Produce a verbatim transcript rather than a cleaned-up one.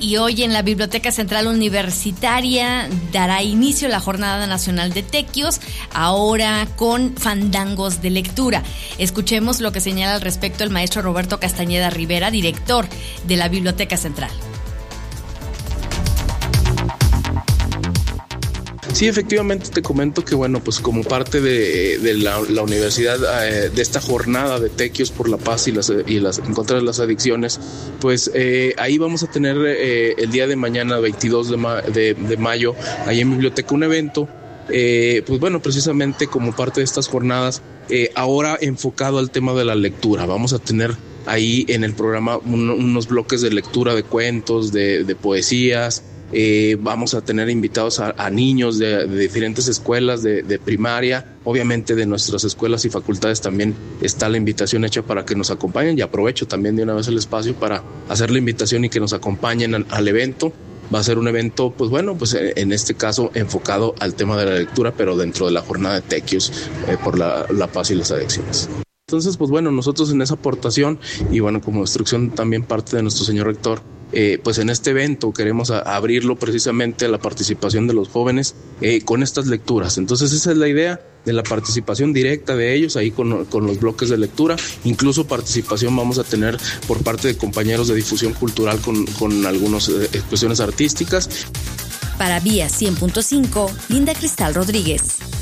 y hoy en la Biblioteca Central Universitaria dará inicio la Jornada Nacional de Tequios, ahora con fandangos de lectura. Escuchemos lo que señala al respecto el maestro Roberto Castañeda Rivera, director de la Biblioteca Central. Sí, efectivamente te comento que bueno, pues como parte de, de la, la universidad, eh, de esta jornada de Tequios por la paz y las, y las en contra de las adicciones, pues eh, ahí vamos a tener eh, el día de mañana, veintidós de, ma- de, de mayo, ahí en Biblioteca, un evento, eh, pues bueno, precisamente como parte de estas jornadas, eh, ahora enfocado al tema de la lectura. Vamos a tener ahí en el programa un, unos bloques de lectura de cuentos, de, de poesías. Eh, vamos a tener invitados a, a niños de, de diferentes escuelas de, de primaria, obviamente de nuestras escuelas y facultades también está la invitación hecha para que nos acompañen, y aprovecho también de una vez el espacio para hacer la invitación y que nos acompañen al, al evento. Va a ser un evento, pues bueno, pues en este caso enfocado al tema de la lectura, pero dentro de la jornada de Tequios eh, por la, la paz y las adicciones. Entonces, pues bueno, nosotros en esa aportación y bueno, como instrucción también parte de nuestro señor rector, eh, pues en este evento queremos a, a abrirlo precisamente a la participación de los jóvenes eh, con estas lecturas. Entonces esa es la idea de la participación directa de ellos ahí con, con los bloques de lectura. Incluso participación vamos a tener por parte de compañeros de difusión cultural con, con algunas eh, expresiones artísticas. Para Vía cien punto cinco, Linda Cristal Rodríguez.